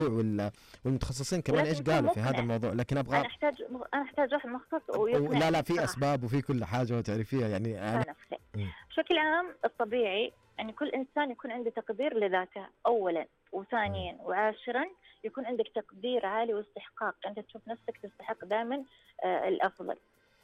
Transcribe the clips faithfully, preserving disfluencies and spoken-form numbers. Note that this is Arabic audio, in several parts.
وال- والمتخصصين كمان ايش ولازم يكون قالوا في هذا مقنع. الموضوع، لكن انا ابغى احتاج انا احتاج واحد مختص لا ويقنعني لا في بصراحة اسباب وفي كل حاجه وتعرفيها يعني انا. على نفسي. مم. بشكل عام الطبيعي أن كل إنسان يكون عنده تقدير لذاته أولا، وثانيا وعاشرا يكون عندك تقدير عالي واستحقاق، أنت تشوف نفسك تستحق دائما آه الأفضل.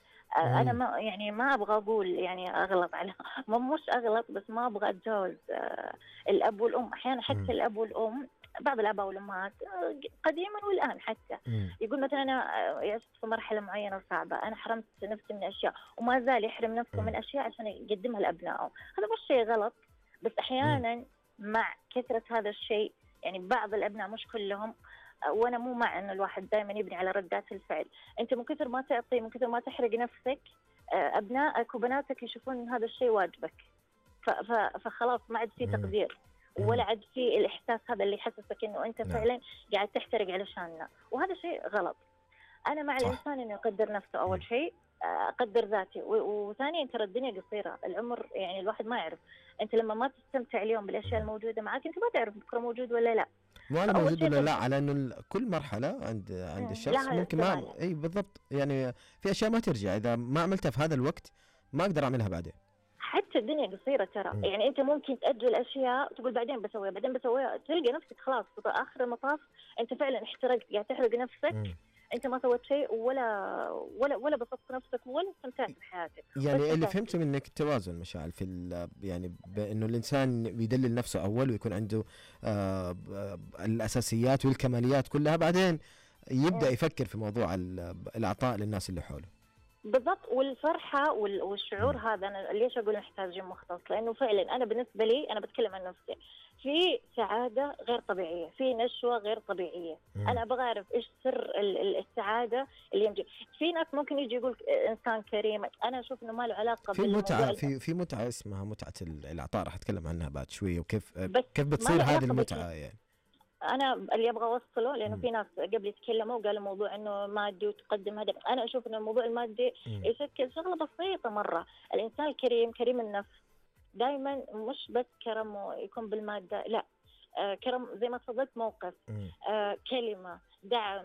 آه أنا مم. ما يعني ما أبغى أقول يعني أغلط على ما مش أغلط، بس ما أبغى أتجاوز آه الأب والأم. أحيانا حتى مم. الأب والأم، بعض الآباء والأمهات آه، قديما والآن حتى مم. يقول مثلا أنا آه، عشت في مرحلة معينة صعبة، أنا حرمت نفسي من أشياء، وما زال يحرم نفسه مم. من أشياء عشان يقدمها لأبنائه. هذا مش شيء غلط، بس مم. أحيانا مع كثرة هذا الشيء يعني بعض الأبناء مش كلهم آه، وأنا مو مع أن الواحد دائما يبني على ردات الفعل. أنت من كثر ما تعطي، من كثر ما تحرق نفسك، آه، أبنائك وبناتك يشوفون أن هذا الشيء واجبك، ف- ف- فخلاص ما عاد في مم. تقدير، مم. ولا عاد في الإحساس هذا اللي يحسسك إنه أنت نعم فعلا قاعد تحترق علشاننا، وهذا شيء غلط. أنا مع صح. الإنسان إنه يقدر نفسه أول مم. شيء، آه، أقدر ذاتي، و- وثانيا ترى الدنيا قصيرة، العمر يعني الواحد ما يعرف. أنت لما ما تستمتع اليوم بالأشياء مم. الموجودة معك، أنت ما تعرف بكرة موجود ولا لا. مو انا فأول موجود شيء ولا لا، تقدير على انه ال- كل مرحله عند عند مم، الشخص لها ممكن ما استغلالها. اي بالضبط، يعني في اشياء ما ترجع، اذا ما عملتها في هذا الوقت ما اقدر اعملها بعدين. حتى الدنيا قصيرة ترى، مم. يعني أنت ممكن تأجل أشياء تقول بعدين بسويها بعدين بسويها، تلقى نفسك خلاص في آخر المطاف أنت فعلا احترقت، قاعد تحرق نفسك، مم. أنت ما سويت شيء ولا ولا ولا بسطت نفسك ولا استمتعت بحياتك. يعني اللي واستمتعت فهمته منك التوازن مشاعل في ال- يعني بانه الانسان بيدلل نفسه اول ويكون عنده آه ب- آه، الاساسيات والكماليات كلها، بعدين يبدا مم. يفكر في موضوع ال- الاعطاء للناس اللي حوله. بالضبط. والفرحة وال- والشعور مم. هذا، أنا ليش أقول نحتاج مختص؟ لأنه فعلا أنا بالنسبة لي، أنا بتكلم عن نفسي، في سعادة غير طبيعية، في نشوة غير طبيعية. مم. أنا أبغى أعرف إيش سر ال- ال- السعادة اللي يمجي. في ناس ممكن يجي يقول إنسان كريم، أنا أشوف إنه ما له علاقة في بالموضوع متعه ال- في في متعه اسمها متعه ال- الاعطاء، راح اتكلم عنها بعد شويه، وكيف بس كيف ما بتصير له هذه علاقة المتعه بالشيء. يعني. أنا اللي أبغى أوصله، لأنه مم. في ناس قبل يتكلموا وقالوا موضوع إنه مادي وتقدم هدف. أنا أشوف إنه الموضوع المادي مم. يشكل شغلة بسيطة مرة. الإنسان الكريم كريم النفس دائما، مش بس كرمه يكون بالمادة، لا، آه كرم زي ما تفضلت، موقف، مم. آه كلمة، دعم،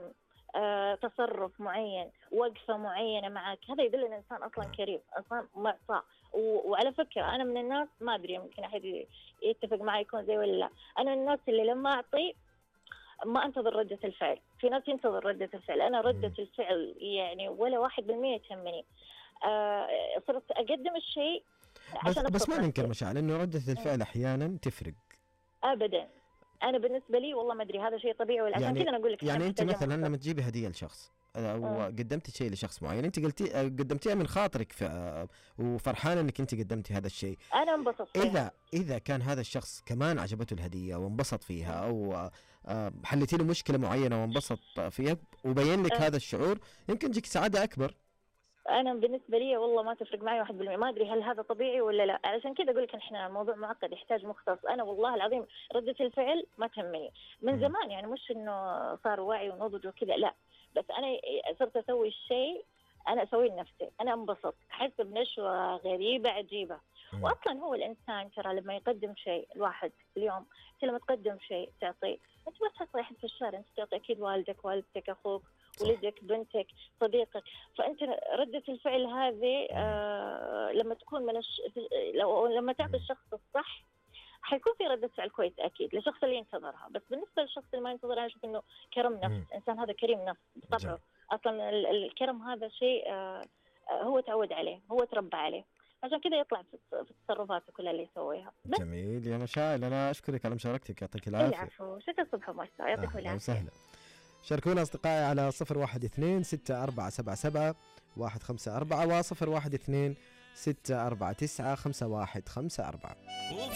آه تصرف معين، وقفة معينة معك، هذا يدل إن الإنسان أصلا نعم. كريم، أصلا معطاء. و- وعلى فكرة أنا من الناس، ما أدري يمكن أحد يتفق معي يكون زي ولا لا، أنا من الناس اللي لما أعطي ما أنتظر ردة الفعل. في ناس ينتظر ردة الفعل، أنا ردة مم. الفعل يعني ولا واحد بالمية تهمني. آه صرت أقدم الشيء بس عشان بس أبسط ما ننكر نفسي. مشاعل انه رده مم. الفعل احيانا تفرق. أبدا. أنا بالنسبة لي والله ما أدري هذا شيء طبيعي ولا، عشان يعني كذا أنا أقول لك إحنا يعني انت محتاجين مثلا مختص. لما تجيبي هديه لشخص آه، مم. وقدمتي شيء لشخص معين، انت قلتي آه، قدمتيها من خاطرك ف- آه، وفرحانه انك انت قدمتي هذا الشيء. أنا انبسطت فيها. اذا اذا كان هذا الشخص كمان عجبته الهديه وانبسط فيها، او آه، آه، حلتي له مشكله معينه وانبسط فيها وبين لك أه. هذا الشعور، يمكن تجيك سعاده اكبر. أنا بالنسبة لي والله ما تفرق معي واحد بالمية، ما أدري هل هذا طبيعي ولا لا، علشان كذا أقول لك إحنا الموضوع معقد يحتاج مختص. أنا والله العظيم ردة الفعل ما تهمني من مم. زمان، يعني مش إنه صار وعي ونضج وكذا، لا، بس أنا صرت أسوي الشيء، أنا أسويه لنفسي، أنا انبسط، أحس بنشوة غريبة عجيبة. مم. وأصلا هو الإنسان ترى لما يقدم شيء، الواحد اليوم أنت لما تقدم شيء تعطيه، أنت ما تعطي أحد في الشارع، أنت تعطي أكيد والدك، والدتك، أخوك، صح. ولدك، بنتك، صديقك. فأنت ردة الفعل هذه مم. آه لما تكون من الش... لو لما تعطي مم. الشخص الصح حيكون في ردة فعل كويس أكيد للشخص اللي ينتظرها. بس بالنسبة للشخص اللي ما ينتظر، أنا أشوف إنه كرم نفس، مم. إنسان هذا كريم نفس جميل. بطبعه. أصلا ال- الكرم هذا شيء آه آه، هو تعود عليه، هو تربى عليه، عشان كذا يطلع في في تصرفاته كلها اللي يسويها. بس جميل يا مشاعل، انا اشكرك على مشاركتك، يعطيك العافيه. العفو، شكرا صبح ومساء، يعطيكم اهلا العافية. وسهلا. شاركونا أصدقائي على صفر واحد اثنين ستة أربعة سبعة سبعة واحد خمسة أربعة وصفر واحد اثنين ستة أربعة تسعة خمسة واحد خمسة أربعة.